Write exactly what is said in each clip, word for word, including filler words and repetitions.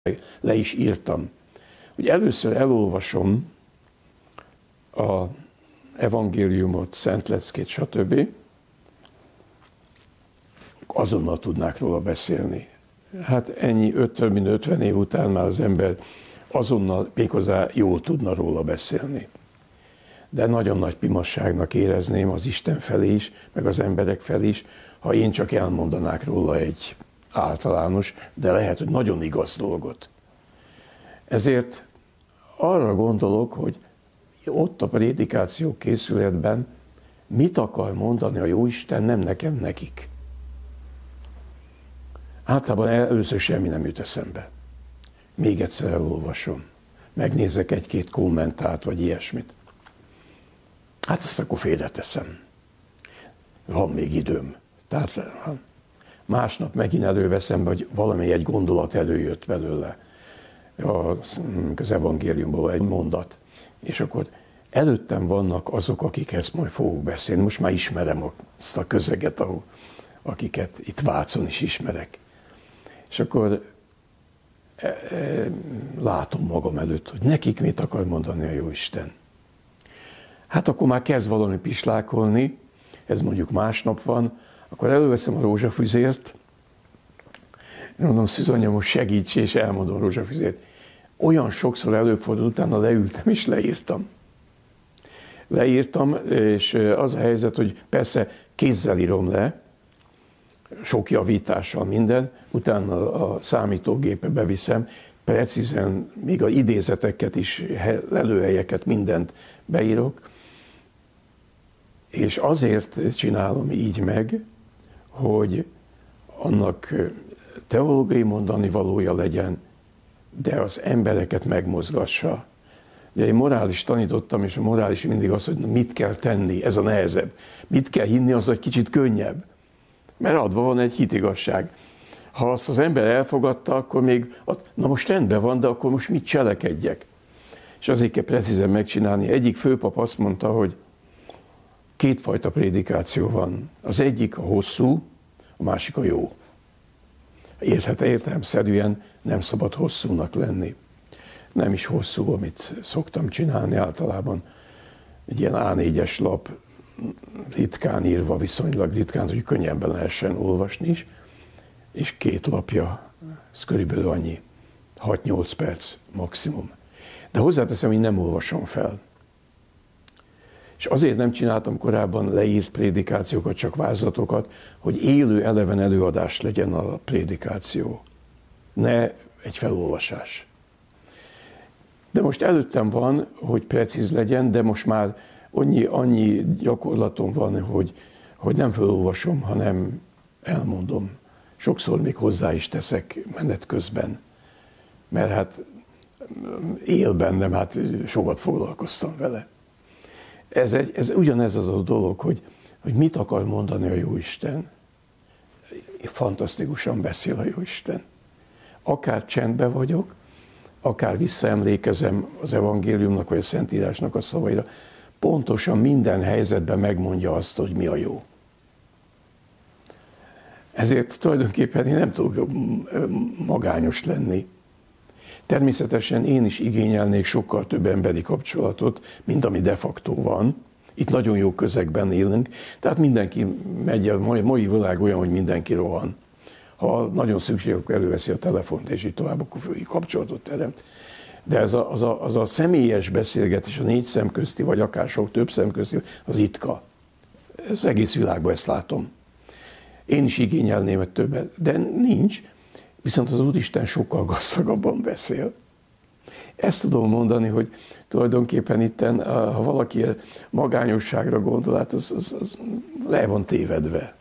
le is írtam, hogy először elolvasom a evangéliumot, Szentleckét, stb. Azonnal tudnák róla beszélni. Hát ennyi, több mint ötven év után már az ember azonnal méghozzá jól tudna róla beszélni. De nagyon nagy pimasságnak érezném az Isten felé is, meg az emberek felé is, ha én csak elmondanák róla egy általános, de lehet, hogy nagyon igaz dolgot. Ezért arra gondolok, hogy ott a prédikáció készületben mit akar mondani a Jóisten, nem nekem, nekik. Általában először semmi nem jut eszembe. Még egyszer elolvasom. Megnézek egy-két kommentát, vagy ilyesmit. Hát ezt akkor félreteszem. Van még időm. Tehát másnap megint előveszem, hogy valami egy gondolat előjött belőle. Az evangéliumból egy mondat. És akkor előttem vannak azok, akikhez majd fogok beszélni. Most már ismerem azt a közeget, ahol, akiket itt Vácon is ismerek. És akkor e, e, látom magam előtt, hogy nekik mit akar mondani a Jóisten. Hát akkor már kezd valami pislákolni, ez mondjuk másnap van, akkor előveszem a rózsafüzért, mondom, Szűzanya, most segíts, és elmondom a rózsafüzért. Olyan sokszor előfordul, utána leültem és leírtam. Leírtam, és az a helyzet, hogy persze kézzel írom le, sok javítással minden, utána a számítógépbe beviszem, precízen, még a idézeteket is, lelőhelyeket, mindent beírok, és azért csinálom így meg, hogy annak teológiai mondani valója legyen, de az embereket megmozgassa. Ugye én morális tanítottam, és a morális mindig az, hogy mit kell tenni, ez a nehezebb. Mit kell hinni, az egy kicsit könnyebb. Mert adva van egy hitigasság. Ha azt az ember elfogadta, akkor még, na most rendben van, de akkor most mit cselekedjek? És azért kell precízen megcsinálni. Egyik főpap azt mondta, hogy kétfajta prédikáció van. Az egyik a hosszú, a másik a jó. Érthet, értelemszerűen nem szabad hosszúnak lenni. Nem is hosszú, amit szoktam csinálni általában. Egy ilyen á négyes lap, ritkán írva, viszonylag ritkán, hogy könnyebben lehessen olvasni is, és két lapja, ez körülbelül annyi, hat-nyolc perc maximum. De hozzáteszem, hogy nem olvasom fel. És azért nem csináltam korábban leírt prédikációkat, csak vázlatokat, hogy élő, eleven előadás legyen a prédikáció. Ne egy felolvasás. De most előttem van, hogy precíz legyen, de most már annyi, annyi gyakorlatom van, hogy, hogy nem felolvasom, hanem elmondom. Sokszor még hozzá is teszek menet közben. Mert hát él bennem, hát sokat foglalkoztam vele. Ez, egy, ez ugyanez az a dolog, hogy, hogy mit akar mondani a Jóisten. Fantasztikusan beszél a Jóisten. Akár csendben vagyok, akár visszaemlékezem az evangéliumnak vagy a Szentírásnak a szavaira, pontosan minden helyzetben megmondja azt, hogy mi a jó. Ezért tulajdonképpen én nem tudok magányos lenni. Természetesen én is igényelnék sokkal több emberi kapcsolatot, mint ami de facto van. Itt nagyon jó közegben élünk, tehát mindenki megy, a mai világ olyan, hogy mindenki rohan. Ha nagyon szükség, akkor előveszi a telefont, és így tovább, akkor kapcsolatot teremt. De ez a, az, a, az a személyes beszélgetés, a négy szem közti, vagy akár sok több szem közti, az ritka. Ez egész világban ezt látom. Én is igényelném egy többet, de nincs. Viszont az Úristen sokkal gazdagabban beszél. Ezt tudom mondani, hogy tulajdonképpen itten, ha valaki magányosságra gondol, hát az, az, az le van tévedve.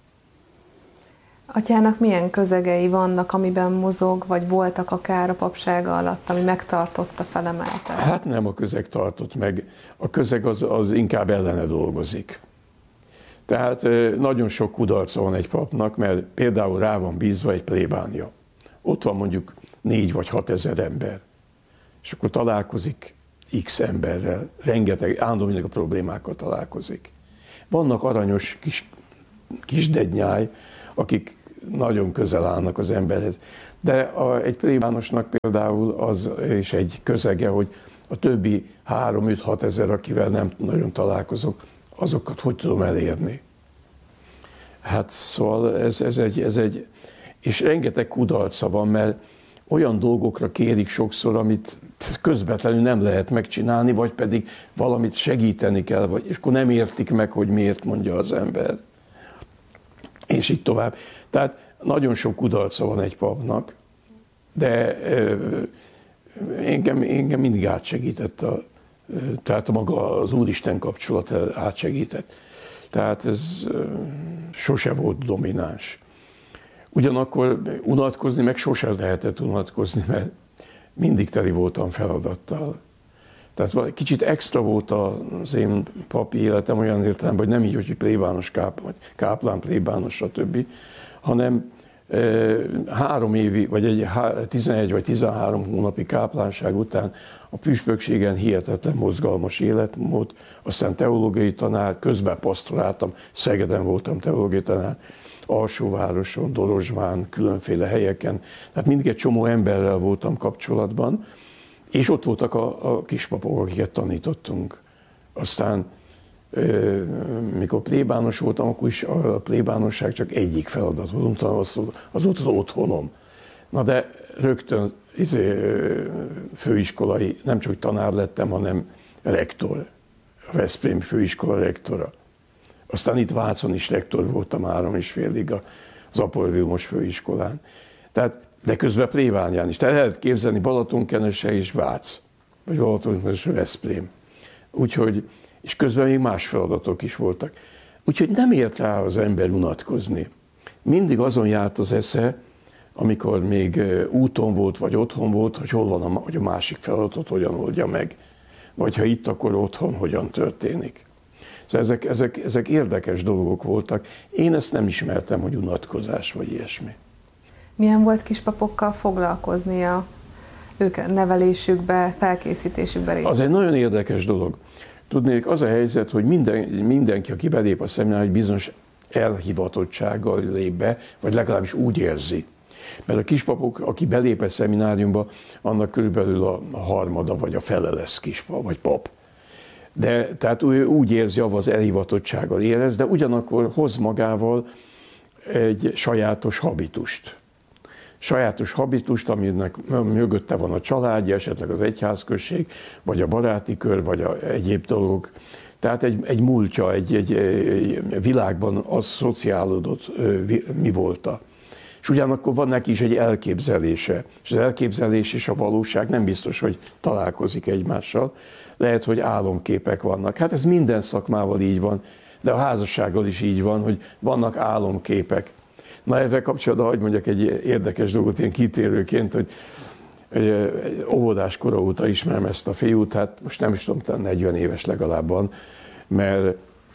Atyának milyen közegei vannak, amiben mozog, vagy voltak akár a papsága alatt, ami megtartotta, felemelte? Hát nem a közeg tartott meg. A közeg az, az inkább ellene dolgozik. Tehát nagyon sok kudarca van egy papnak, mert például rá van bízva egy plébánia. Ott van mondjuk négy vagy hat ezer ember. És akkor találkozik X emberrel, rengeteg, állandóan mindig a problémákkal találkozik. Vannak aranyos kis, kisdednyáj, akik nagyon közel állnak az emberhez. De a, egy plébánosnak például az is egy közege, hogy a többi három-öt-hat ezer, akivel nem nagyon találkozok, azokat hogy tudom elérni. Hát szóval ez, ez, egy, ez egy, és rengeteg kudarca van, mert olyan dolgokra kérik sokszor, amit közvetlenül nem lehet megcsinálni, vagy pedig valamit segíteni kell, vagy, és akkor nem értik meg, hogy miért mondja az ember. És így tovább. Tehát nagyon sok kudarca van egy papnak, de engem, engem mindig átsegített, a, tehát maga az Úristen kapcsolat átsegített. Tehát ez sose volt domináns. Ugyanakkor unatkozni meg sose lehetett unatkozni, mert mindig teli voltam feladattal. Tehát kicsit extra volt az én papi életem olyan értelemben, hogy nem így, hogy plébános, káp, vagy káplán, plébános, stb., hanem e, három évi, vagy egy tizenegy vagy tizenhárom hónapi káplánság után a püspökségen hihetetlen mozgalmas életmód, aztán teológiai tanár, közben pasztoráltam, Szegeden voltam teológiai tanár, Alsóvároson, Dorozsmán, különféle helyeken, tehát mindig egy csomó emberrel voltam kapcsolatban, és ott voltak a, a kispapok, akiket tanítottunk. Aztán, mikor plébános voltam, akkor is a plébánosság csak egyik feladat volt, az, az volt az otthonom. Na de rögtön izé, főiskolai, nem csak tanár lettem, hanem rektor, a Veszprém főiskola rektora. Aztán itt Vácon is rektor voltam három és félig az Apol Vilmos főiskolán. Tehát, de közben plébánián is. Tehát lehet képzelni Balatonkenese és Vác, vagy Balatonkenese Veszprém. Úgyhogy, és közben még más feladatok is voltak. Úgyhogy nem ért rá az ember unatkozni. Mindig azon járt az esze, amikor még úton volt, vagy otthon volt, hogy hol van a, hogy a másik feladatot hogyan oldja meg. Vagy ha itt, akkor otthon hogyan történik. Szóval ezek, ezek, ezek érdekes dolgok voltak. Én ezt nem ismertem, hogy unatkozás vagy ilyesmi. Milyen volt kispapokkal foglalkoznia, ők nevelésükbe, felkészítésükbe részt? Az egy nagyon érdekes dolog. Tudnék, az a helyzet, hogy minden, mindenki, aki belép a szemináriumba, egy bizonyos elhivatottsággal lép be, vagy legalábbis úgy érzi. Mert a kispapok, aki belép a szemináriumba, annak körülbelül a harmada vagy a fele lesz kispap, vagy pap. De tehát úgy érzi, avval az elhivatottsággal érez, de ugyanakkor hoz magával egy sajátos habitust. Sajátos habitust, aminek mögötte van a családja, esetleg az egyházközség, vagy a baráti kör, vagy a egyéb dolgok. Tehát egy, egy múltja, egy, egy, egy világban az szociálódott mi volta. És ugyanakkor van neki is egy elképzelése. És az elképzelés és a valóság nem biztos, hogy találkozik egymással. Lehet, hogy álomképek vannak. Hát ez minden szakmával így van, de a házassággal is így van, hogy vannak álomképek. Na ezzel kapcsolatban, hogy mondjak egy érdekes dolgot ilyen kitérőként, hogy óvodás kora óta ismerem ezt a fiút, hát most nem is tudom, talán negyven éves legalább, mert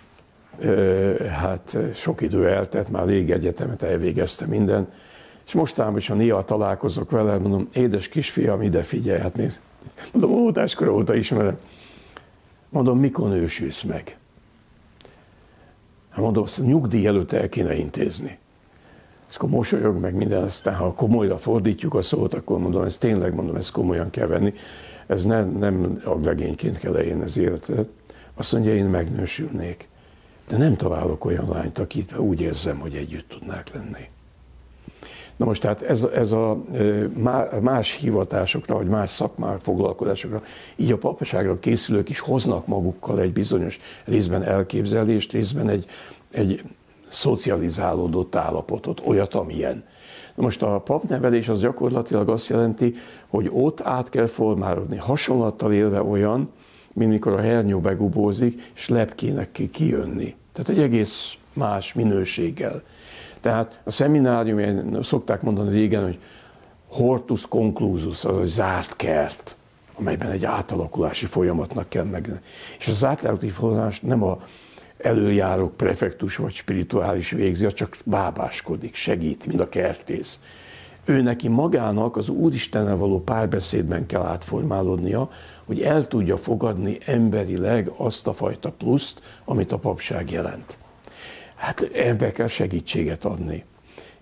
hát sok idő eltelt, már rég egyetemet elvégezte minden, és mostanában is, ha néha találkozok vele, mondom, édes kisfiam, ide figyelj, hát még, mondom, óvodás kora óta ismerem. Mondom, mikor nősülsz meg? Hát mondom, azt nyugdíj előtt el kéne intézni. És akkor mosolyog meg minden, aztán ha komolyra fordítjuk a szót, akkor mondom, ez tényleg mondom, ezt komolyan kell venni. Ez nem, nem aglegényként kell élni az életet. Azt mondja, én megnősülnék. De nem találok olyan lányt, akit úgy érzem, hogy együtt tudnák lenni. Na most tehát ez, ez a más hivatásokra, vagy más szakmák foglalkozásokra, így a papaságra készülők is hoznak magukkal egy bizonyos részben elképzelést, részben egy, egy szocializálódott állapotot, olyat, amilyen. Na most a papnevelés az gyakorlatilag azt jelenti, hogy ott át kell formálódni, hasonlattal élve olyan, mint mikor a hernyó begubózik, és lepkének ki kijönni. Tehát egy egész más minőséggel. Tehát a szeminárium, szokták mondani régen, hogy hortus conclusus, az a zárt kert, amelyben egy átalakulási folyamatnak kell meglenni. És az átalakulási folyamat nem a előjárók prefektus vagy spirituális végzi, csak bábáskodik, segít, mint a kertész. Ő neki magának az Úristennel való párbeszédben kell átformálódnia, hogy el tudja fogadni emberileg azt a fajta pluszt, amit a papság jelent. Hát ebbe kell segítséget adni.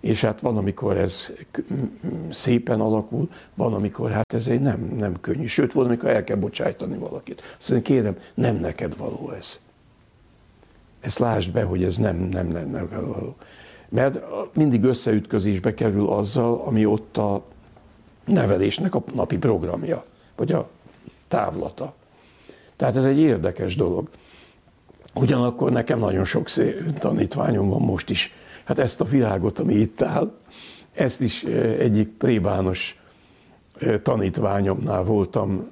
És hát van, amikor ez szépen alakul, van, amikor hát ez egy nem, nem könnyű. Sőt, van, amikor el kell bocsájtani valakit. Azt mondja, kérem, nem neked való ez. Ezt lásd be, hogy ez nem, nem, nem, nem való. Mert mindig összeütközésbe kerül azzal, ami ott a nevelésnek a napi programja, vagy a távlata. Tehát ez egy érdekes dolog. Ugyanakkor nekem nagyon sok tanítványom van most is. Hát ezt a virágot, ami itt áll, ezt is egyik plébános tanítványomnál voltam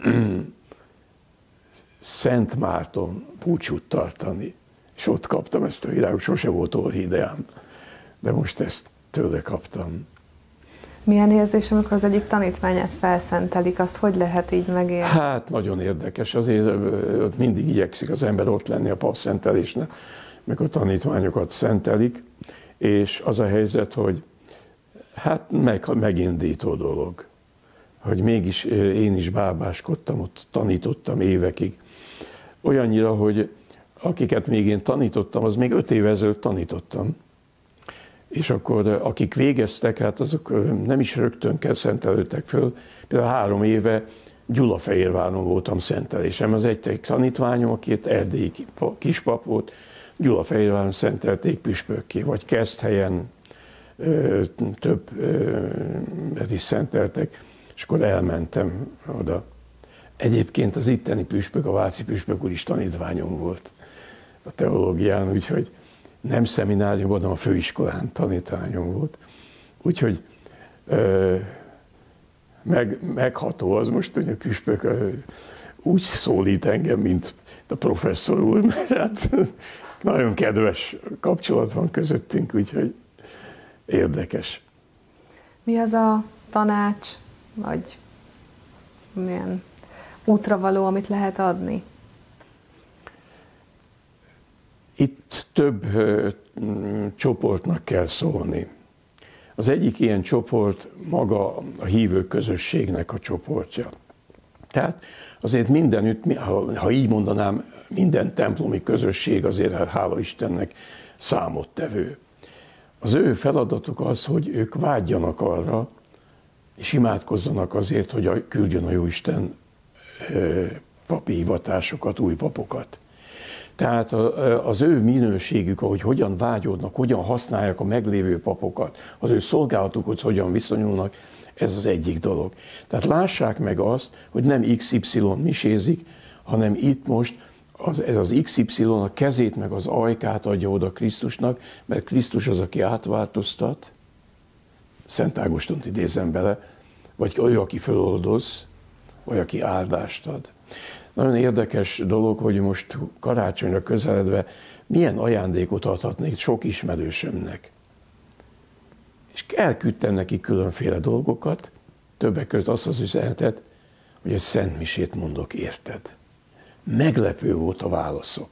Szent Márton búcsút tartani. És ott kaptam ezt a virágot, sose volt orhideám, de most ezt tőle kaptam. Milyen érzés, amikor az egyik tanítványát felszentelik, azt hogy lehet így megélni? Hát nagyon érdekes, azért ott mindig igyekszik az ember ott lenni a papszentelésnek, meg a tanítványokat szentelik, és az a helyzet, hogy hát meg, megindító dolog, hogy mégis én is bábáskodtam, ott tanítottam évekig. Olyannyira, hogy akiket még én tanítottam, az még öt éve ezelőtt tanítottam. És akkor akik végeztek, hát azok nem is rögtön szentelődtek föl. Például három éve Gyulafehérváron voltam szentelésem. Az egy tanítványom, aki itt erdélyi kispap volt, Gyulafehérváron szentelték püspökké, vagy Keszthelyen többet is szenteltek, és akkor elmentem oda. Egyébként az itteni püspök, a váci püspök úr is tanítványom volt a teológián, úgyhogy nem szemináriumban, hanem a főiskolán tanítványom volt. Úgyhogy ö, meg, megható az most, hogy a püspök ö, úgy szólít engem, mint a professzor úr, mert hát nagyon kedves kapcsolat van közöttünk, úgyhogy érdekes. Mi az a tanács, vagy milyen útravaló, amit lehet adni? Itt több ö, csoportnak kell szólni. Az egyik ilyen csoport maga a hívők közösségnek a csoportja. Tehát azért mindenütt, ha, ha így mondanám, minden templomi közösség azért, hála Istennek, számottevő. Az ő feladatuk az, hogy ők vágyjanak arra, és imádkozzanak azért, hogy küldjön a Jóisten ö, papi hivatásokat, új papokat. Tehát az ő minőségük, ahogy hogyan vágyódnak, hogyan használják a meglévő papokat, az ő szolgálatukhoz hogyan viszonyulnak, ez az egyik dolog. Tehát lássák meg azt, hogy nem iksz ipszilon misézik, hanem itt most az, ez az iksz ipszilon a kezét meg az ajkát adja oda Krisztusnak, mert Krisztus az, aki átváltoztat, Szent Ágostont idézem bele, vagy ő, aki föloldoz, vagy aki áldást ad. Nagyon érdekes dolog, hogy most karácsonyra közeledve milyen ajándékot adhatnék sok ismerősömnek. És elküldtem neki különféle dolgokat, többek között azt az üzenetet, hogy egy szentmisét mondok, érted? Meglepő volt a válaszok.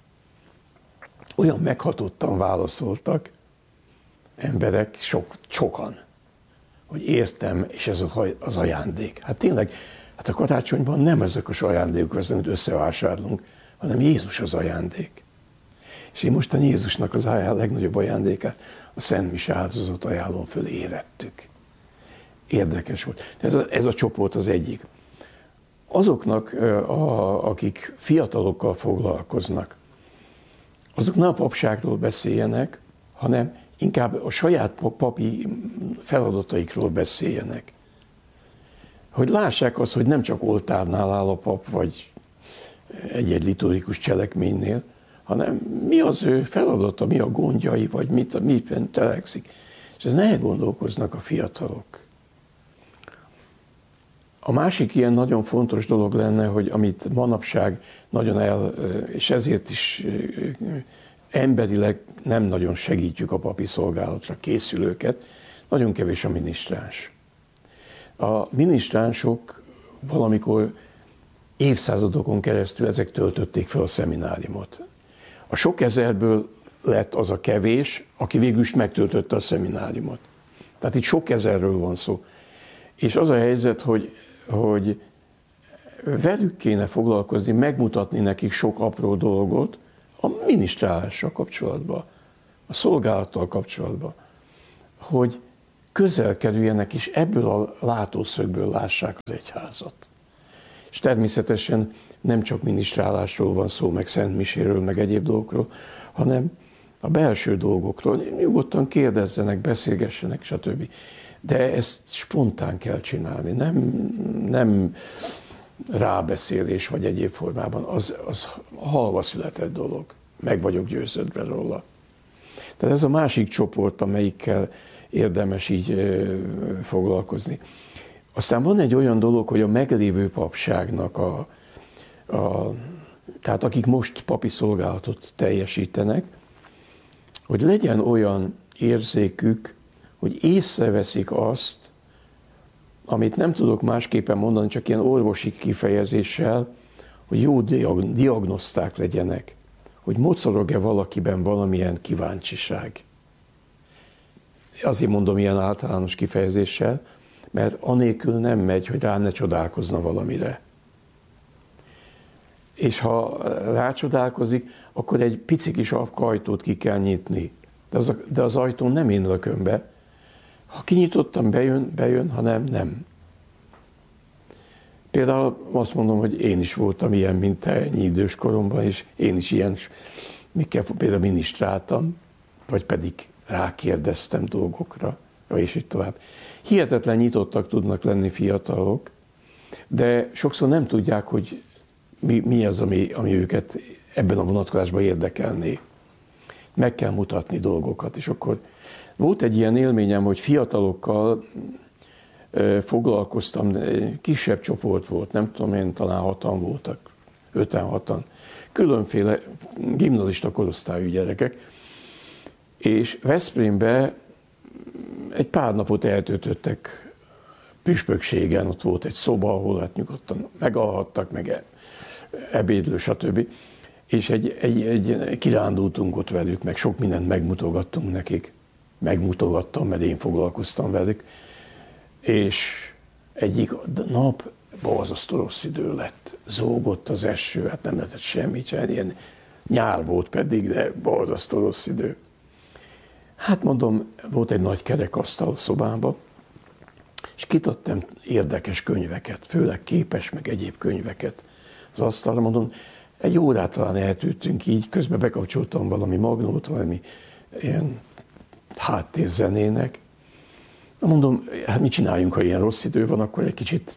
Olyan meghatottan válaszoltak emberek, sok, sokan, hogy értem, és ez az ajándék. Hát tényleg, hát a karácsonyban nem ezek az ajándékok, amit összevásárlunk, hanem Jézus az ajándék. És én mostan Jézusnak az ajánl, legnagyobb ajándékát, a Szent Mise áldozatot ajánlom föl, érettük. Érdekes volt. Ez a, ez a csoport az egyik. Azoknak, a, akik fiatalokkal foglalkoznak, azok ne a papságról beszéljenek, hanem inkább a saját papi feladataikról beszéljenek. Hogy lássák azt, hogy nem csak oltárnál áll a pap, vagy egy-egy liturgikus cselekménynél, hanem mi az ő feladata, mi a gondjai, vagy mit, miben telekszik. És ez ne gondolkoznak a fiatalok. A másik ilyen nagyon fontos dolog lenne, hogy amit manapság nagyon el, és ezért is emberileg nem nagyon segítjük a papi szolgálatra készülőket, nagyon kevés a minisztráns. A minisztránsok valamikor évszázadokon keresztül ezek töltötték fel a szemináriumot. A sok ezerből lett az a kevés, aki végül is megtöltötte a szemináriumot. Tehát itt sok ezerről van szó. És az a helyzet, hogy, hogy velük kéne foglalkozni, megmutatni nekik sok apró dolgot a minisztrálással kapcsolatban, a szolgálattal kapcsolatban. hogy közel kerüljenek, és ebből a látószögből lássák az egyházat. És természetesen nem csak minisztrálásról van szó, meg szentmiséről, meg egyéb dolgokról, hanem a belső dolgokról. Nyugodtan kérdezzenek, beszélgessenek, stb. De ezt spontán kell csinálni, nem, nem rábeszélés vagy egyéb formában. Az, az halva született dolog. Meg vagyok győződve róla. Tehát ez a másik csoport, amelyikkel érdemes így foglalkozni. Aztán van egy olyan dolog, hogy a meglévő papságnak, a, a, tehát akik most papi szolgálatot teljesítenek, hogy legyen olyan érzékük, hogy észreveszik azt, amit nem tudok másképpen mondani, csak ilyen orvosi kifejezéssel, hogy jó diagnoszták legyenek, hogy mocorog-e valakiben valamilyen kíváncsiság. Azért mondom ilyen általános kifejezéssel, mert anélkül nem megy, hogy rá ne csodálkozna valamire. És ha rácsodálkozik, akkor egy pici kis ajtót ki kell nyitni. De az, de az ajtón nem én lököm be. Ha kinyitottam, bejön, bejön, ha nem, nem. Például azt mondom, hogy én is voltam ilyen, mint te ennyi idős koromban, és én is ilyen, mikkel például minisztráltam, vagy pedig rákérdeztem dolgokra, és így tovább. Hihetetlen nyitottak tudnak lenni fiatalok, de sokszor nem tudják, hogy mi, mi az, ami, ami őket ebben a vonatkozásban érdekelné. Meg kell mutatni dolgokat, és akkor volt egy ilyen élményem, hogy fiatalokkal foglalkoztam, kisebb csoport volt, nem tudom én, talán hatan voltak, öten, hatan, különféle gimnazista korosztályú gyerekek, és Veszprémbe egy pár napot eltöltöttek püspökségen, ott volt egy szoba, ahol hát nyugodtan megalhattak, meg ebédlő, stb. És egy, egy, egy kirándultunk ott velük, meg sok mindent megmutogattunk nekik. Megmutogattam, mert én foglalkoztam velük. És egyik nap borzasztó rossz idő lett. Zógott az eső, hát nem lehetett semmit csinálni, ilyen nyár volt pedig, de borzasztó rossz idő. Hát mondom, volt egy nagy kerekasztal a szobába, és kitettem érdekes könyveket, főleg képes, meg egyéb könyveket az asztalra. Mondom, egy órát talán eltűntünk így, közben bekapcsoltam valami magnót, valami ilyen háttérzenének. Mondom, hát mit csináljunk, ha ilyen rossz idő van, akkor egy kicsit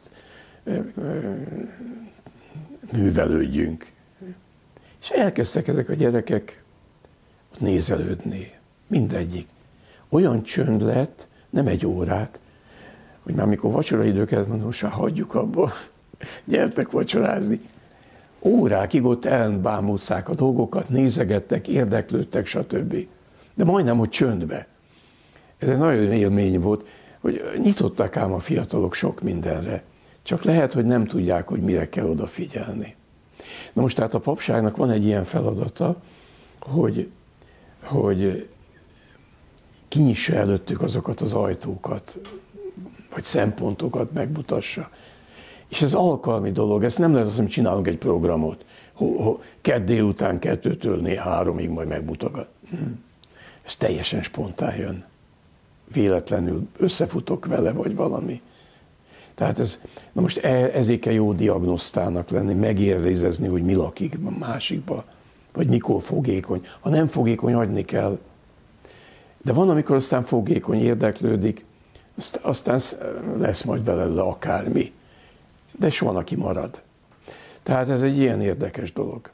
művelődjünk. És elkezdtek ezek a gyerekek nézelődni, mindegyik. Olyan csönd lett, nem egy órát, hogy már mikor vacsoraidő kellett, mondom, most már hagyjuk abba, gyertek vacsorázni. Órákig ott elbámulták a dolgokat, nézegettek, érdeklődtek, stb. De majdnem, hogy csöndbe. Ez egy nagyon élmény volt, hogy nyitották ám a fiatalok sok mindenre. Csak lehet, hogy nem tudják, hogy mire kell odafigyelni. Na most tehát a papságnak van egy ilyen feladata, hogy, hogy kinyissa előttük azokat az ajtókat, vagy szempontokat megmutassa. És ez alkalmi dolog, ezt nem lehet azt, hogy csinálunk egy programot, kedd délután kettőtől háromig majd megmutogat. Ez teljesen spontán jön. Véletlenül összefutok vele, vagy valami. Tehát ez, na most ezért kell jó diagnosztának lenni, megérzezni, hogy mi lakik a másikba, vagy mikor fogékony. Ha nem fogékony, hagyni kell. De van, amikor aztán fogékony, érdeklődik, aztán lesz majd belőle akármi. De is van, aki marad. Tehát ez egy ilyen érdekes dolog.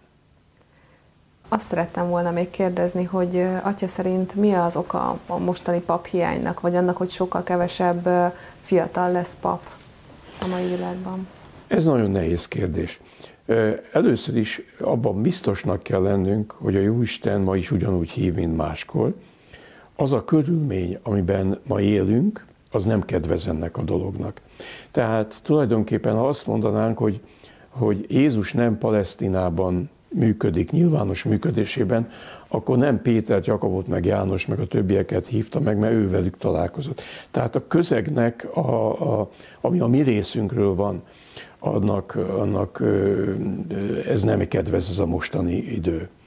Azt szerettem volna még kérdezni, hogy atya szerint mi az oka a mostani paphiánynak, vagy annak, hogy sokkal kevesebb fiatal lesz pap a mai világban? Ez nagyon nehéz kérdés. Először is abban biztosnak kell lennünk, hogy a Jóisten ma is ugyanúgy hív, mint máskor. Az a körülmény, amiben ma élünk, az nem kedvez ennek a dolognak. Tehát tulajdonképpen, ha azt mondanánk, hogy, hogy Jézus nem Palesztinában működik, nyilvános működésében, akkor nem Pétert, Jakabot, meg János, meg a többieket hívta meg, mert ő velük találkozott. Tehát a közegnek, a, a, ami a mi részünkről van, annak, annak ez nem kedvez ez a mostani idő.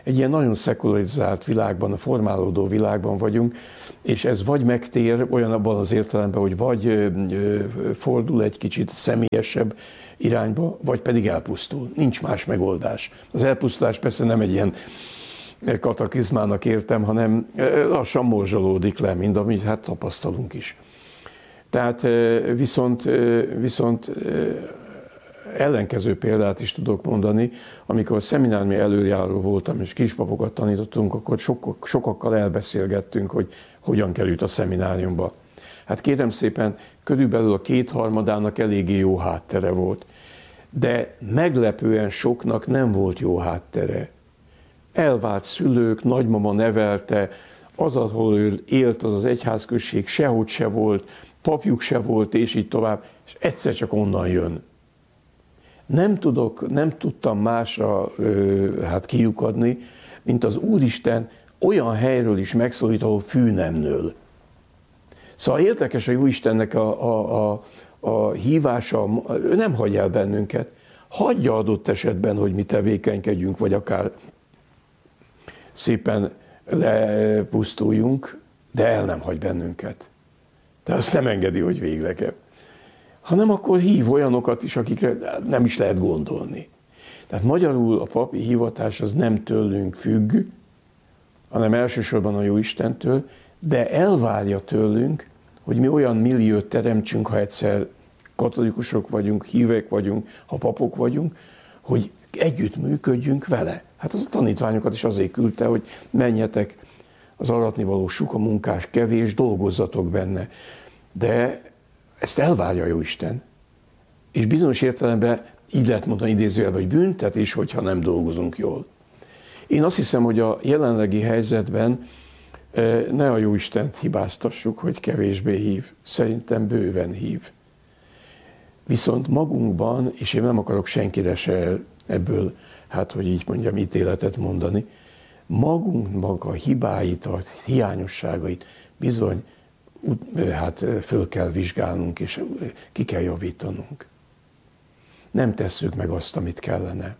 egy ilyen nagyon szekularizált világban, a formálódó világban vagyunk, és ez vagy megtér olyan abban az értelemben, hogy vagy fordul egy kicsit személyesebb irányba, vagy pedig elpusztul. Nincs más megoldás. Az elpusztulás persze nem egy ilyen kataklizmának értem, hanem lassan morzsolódik le, mind amit hát tapasztalunk is. Tehát viszont, viszont ellenkező példát is tudok mondani, amikor szemináriumi előjáró voltam, és kispapokat tanítottunk, akkor sokak, sokakkal elbeszélgettünk, hogy hogyan került a szemináriumba. Hát kérem szépen, körülbelül a kétharmadának eléggé jó háttere volt, de meglepően soknak nem volt jó háttere. Elvált szülők, nagymama nevelte, az, ahol ő élt, az az egyházközség sehogy se volt, papjuk se volt, és így tovább, és egyszer csak onnan jön. Nem tudok, nem tudtam másra ö, hát kiukadni, mint az Úristen olyan helyről is megszólít, ahol fű nem nől. Szóval érdekes a Jóistennek a, a, a, a hívása, ő nem hagy el bennünket, hagyja adott esetben, hogy mi tevékenykedjünk, vagy akár szépen lepusztuljunk, de el nem hagy bennünket. De azt nem engedi, hogy végleg. Hanem akkor hív olyanokat is, akikre nem is lehet gondolni. Tehát magyarul a papi hivatás az nem tőlünk függ, hanem elsősorban a Jóistentől, de elvárja tőlünk, hogy mi olyan milliót teremtsünk, ha egyszer katolikusok vagyunk, hívek vagyunk, ha papok vagyunk, hogy együtt működjünk vele. Hát az a tanítványokat is azért küldte, hogy menjetek, az aratnivaló suka munkás kevés, dolgozzatok benne. De ezt elvárja Jóisten. És bizonyos értelemben így lehet mondani idézőjelben, hogy büntetés, hogyha nem dolgozunk jól. Én azt hiszem, hogy a jelenlegi helyzetben ne a Jóistent hibáztassuk, hogy kevésbé hív. Szerintem bőven hív. Viszont magunkban, és én nem akarok senkire se ebből, hát hogy így mondjam, ítéletet mondani, magunknak a hibáit, a hiányosságait bizony hát föl kell vizsgálnunk, és ki kell javítanunk. Nem tesszük meg azt, amit kellene.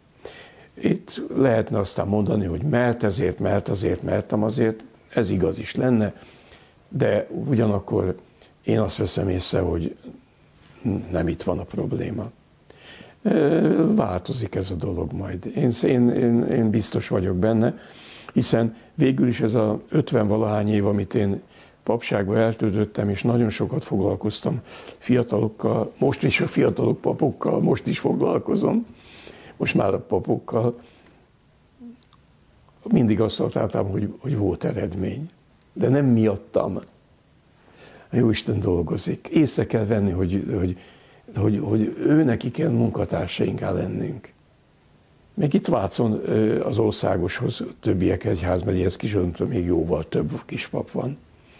Itt lehetne aztán mondani, hogy mert ezért, mert azért, mertem azért, ez igaz is lenne, de ugyanakkor én azt veszem észre, hogy nem itt van a probléma. Változik ez a dolog majd. Én, én, én, én biztos vagyok benne, hiszen végül is ez a ötven-valahány év, amit én papságba eltöltöttem, és nagyon sokat foglalkoztam fiatalokkal, most is a fiatalok papokkal, most is foglalkozom, most már a papokkal. Mindig azt találtam, hogy, hogy volt eredmény, de nem miattam. A Jóisten dolgozik. Észre kell venni, hogy, hogy, hogy, hogy ő neki kell munkatársainká lennünk. Még itt Vácon az országoshoz többiek egyházmegyéhez kisöntve még jóval több kispap van.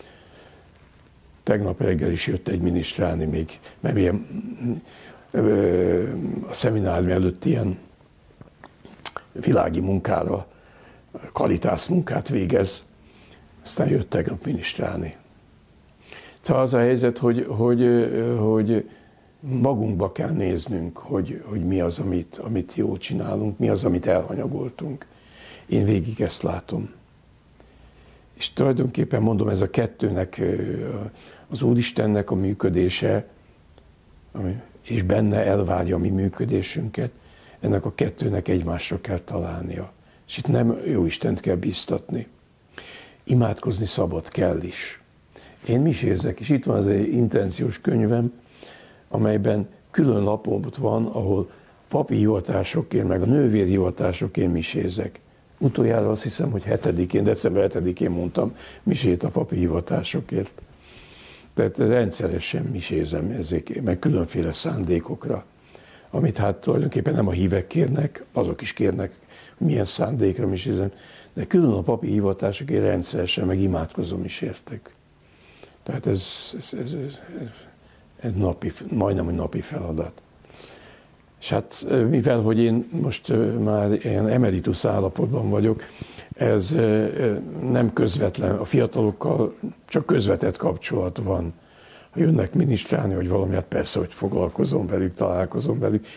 Tegnap reggel is jött egy minisztrálni még, mert ilyen, ö, a szeminárium előtt ilyen világi munkára, kalitász munkát végez, aztán jött tegnap minisztrálni. Tehát az a helyzet, hogy, hogy, hogy magunkba kell néznünk, hogy, hogy mi az, amit, amit jól csinálunk, mi az, amit elhanyagoltunk. Én végig ezt látom. És tulajdonképpen mondom, ez a kettőnek, az Úristennek a működése, és benne elvárja a mi működésünket, ennek a kettőnek egymásra kell találnia. És itt nem Jóistent kell bíztatni. Imádkozni szabad, kell is. Én misézek, és itt van az egy intenciós könyvem, amelyben külön lapot van, ahol papi hivatásokért, meg a nővér hivatásokért misézek. Utoljára azt hiszem, hogy hetedikén, december hetedikén mondtam misét a papi hivatásokért. Tehát rendszeresen misézem ezek, meg különféle szándékokra, amit hát tulajdonképpen nem a hívek kérnek, azok is kérnek, milyen szándékra misézem, de külön a papi hivatásokért rendszeresen meg imádkozom is értek. Tehát ez, ez, ez, ez, ez napi, majdnem egy napi feladat. És hát mivel, hogy én most már ilyen emeritus állapotban vagyok, ez nem közvetlen, a fiatalokkal csak közvetett kapcsolat van. Ha jönnek minisztrálni, vagy valami, hát persze, hogy foglalkozom velük, találkozom velük,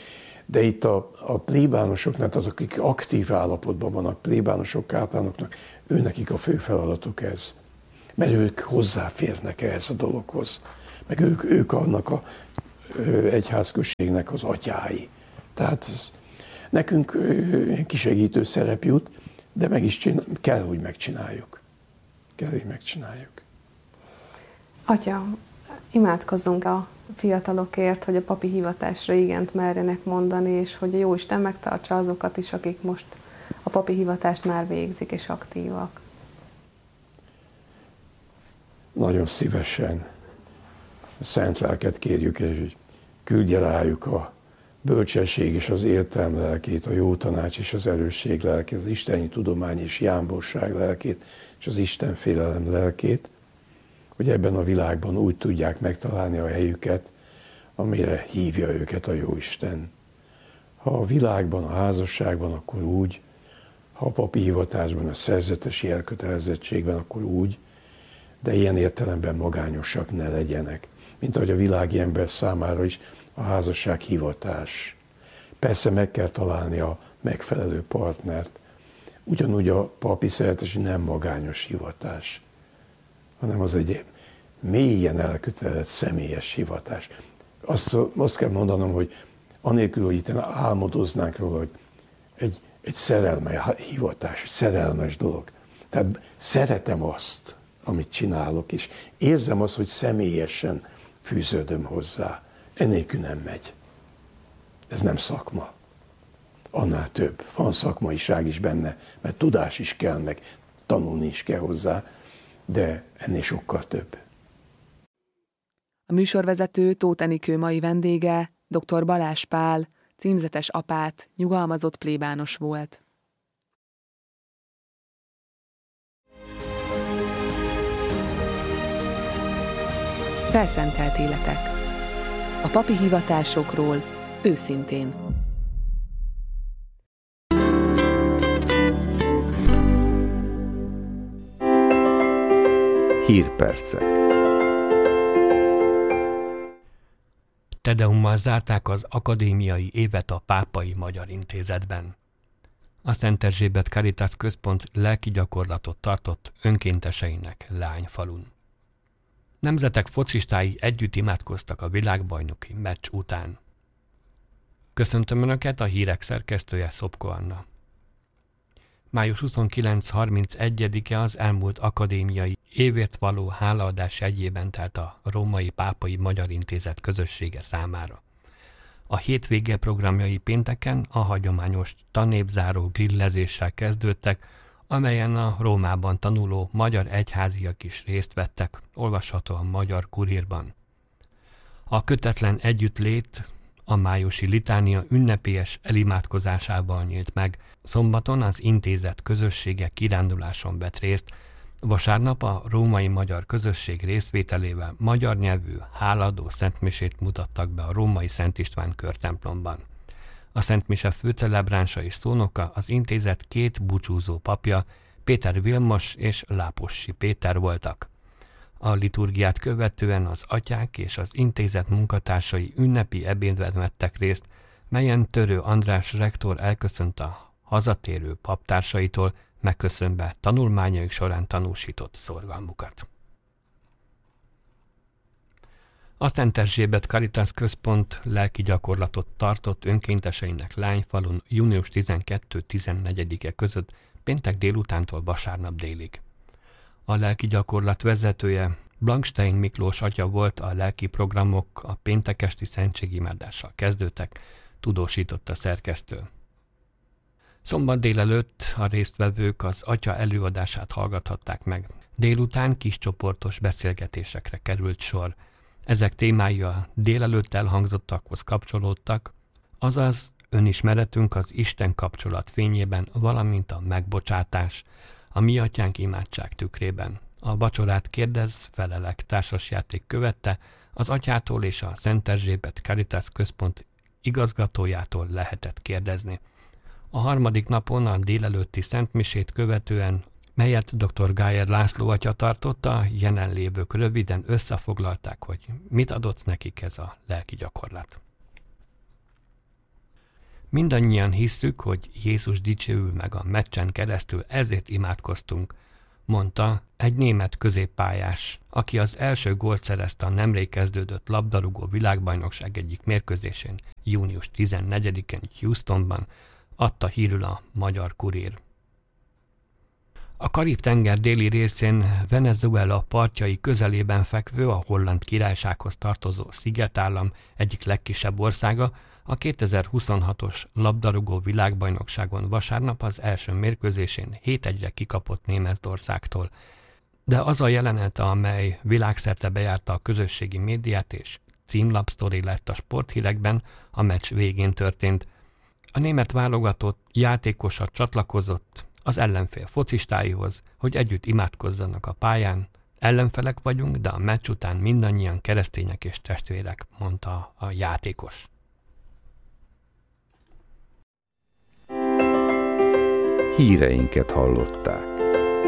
De itt a, a plébánosoknál, tehát akik aktív állapotban vannak, plébánosok, káplánoknak, őnekik a fő feladatuk ez. Mert ők hozzáférnek ehhez a dologhoz. Meg ők, ők annak a egyházközségnek az atyái. Tehát ez, nekünk kisegítő szerep jut, de meg is csinál, kell, hogy megcsináljuk. Kell, hogy megcsináljuk. Atya, imádkozzunk a fiatalokért, hogy a papi hivatásra igent merjenek mondani, és hogy a Jóisten megtartsa azokat is, akik most a papi hivatást már végzik és aktívak. Nagyon szívesen a szent lelket kérjük, és hogy küldje rájuk a bölcsesség és az értelem lelkét, a jó tanács és az erősség lelkét, az isteni tudomány és jámborság lelkét, és az Isten félelem lelkét, hogy ebben a világban úgy tudják megtalálni a helyüket, amire hívja őket a Jóisten. Ha a világban, a házasságban, akkor úgy, ha a papi hivatásban, a szerzetesi elkötelezettségben, akkor úgy, de ilyen értelemben magányosak ne legyenek, mint ahogy a világi ember számára is a házasság hivatás. Persze meg kell találni a megfelelő partnert, ugyanúgy a papi szeretés nem magányos hivatás, hanem az egy mélyen elkötelezett személyes hivatás. Azt, azt kell mondanom, hogy anélkül, hogy itt álmodoznánk róla, hogy egy, egy szerelmes hivatás, egy szerelmes dolog. Tehát szeretem azt, amit csinálok, és érzem azt, hogy személyesen fűződöm hozzá. Enélkül nem megy. Ez nem szakma. Annál több. Van szakmaiság is benne, mert tudás is kell, meg tanulni is kell hozzá, de ennél sokkal több. A műsorvezető Tóth Enikő mai vendége dr. Balázs Pál, címzetes apát, nyugalmazott plébános volt. Felszentelt életek. A papi hivatásokról őszintén. Hírpercek. Tedeummal zárták az akadémiai évet a Pápai Magyar Intézetben. A Szent Erzsébet Caritas Központ lelki gyakorlatot tartott önkénteseinek Leányfalun. Nemzetek focistái együtt imádkoztak a világbajnoki meccs után. Köszöntöm Önöket, a hírek szerkesztője Szopko Anna. május huszonkilenc-harmincegyedike az elmúlt akadémiai évért való hálaadás jegyében telt a Római Pápai Magyar Intézet közössége számára. A hétvége programjai pénteken a hagyományos tanévzáró grillezéssel kezdődtek, amelyen a Rómában tanuló magyar egyháziak is részt vettek, olvasható a Magyar Kurírban. A kötetlen együttlét a májusi litánia ünnepélyes elimádkozásával nyílt meg, szombaton az intézet közössége kiránduláson vett részt, vasárnap a római magyar közösség részvételével magyar nyelvű hálaadó szentmisét mutattak be a római Szent István körtemplomban. A szentmise főcelebránsa és szónoka az intézet két búcsúzó papja, Péter Vilmos és Lápossy Péter voltak. A liturgiát követően az atyák és az intézet munkatársai ünnepi ebédben vettek részt, melyen Törő András rektor elköszönt a hazatérő paptársaitól, megköszönve tanulmányaik során tanúsított szorgalmukat. A Szent Erzsébet Caritas Központ lelki gyakorlatot tartott önkénteseinek Leányfalun június tizenkettő-tizennegyedike között péntek délutántól vasárnap délig. A lelki gyakorlat vezetője Blankstein Miklós atya volt, a lelki programok a péntek esti szentségimádással kezdődtek, tudósított a szerkesztő. Szombat délelőtt a résztvevők az atya előadását hallgathatták meg. Délután kiscsoportos beszélgetésekre került sor. Ezek témái a délelőtt elhangzottakhoz kapcsolódtak, azaz önismeretünk az Isten kapcsolat fényében, valamint a megbocsátás, a Mi Atyánk imádság tükrében. A vacsorát kérdez, felelek társasjáték követte, az atyától és a Szent Erzsébet Caritas Központ igazgatójától lehetett kérdezni. A harmadik napon a délelőtti szentmisét követően, melyet dr. Gájer László atya tartotta, a jelenlévők röviden összefoglalták, hogy mit adott nekik ez a lelki gyakorlat. Mindannyian hisszük, hogy Jézus dicsőül meg a meccsen keresztül, ezért imádkoztunk, mondta egy német középpályás, aki az első gólt szerezte a nemrég kezdődött labdarúgó világbajnokság egyik mérkőzésén, június tizennegyedikén Houstonban, adta hírül a Magyar Kurír. A Karib-tenger déli részén Venezuela partjai közelében fekvő, a Holland Királysághoz tartozó szigetállam egyik legkisebb országa a kétezer-huszonhatos labdarúgó világbajnokságon vasárnap az első mérkőzésén hét egyre kikapott Németországtól. De az a jelenet, amely világszerte bejárta a közösségi médiát és címlapsztori lett a sporthírekben, a meccs végén történt. A német válogatott játékosa csatlakozott az ellenfél focistáihoz, hogy együtt imádkozzanak a pályán. Ellenfelek vagyunk, de a meccs után mindannyian keresztények és testvérek, mondta a játékos. Híreinket hallották.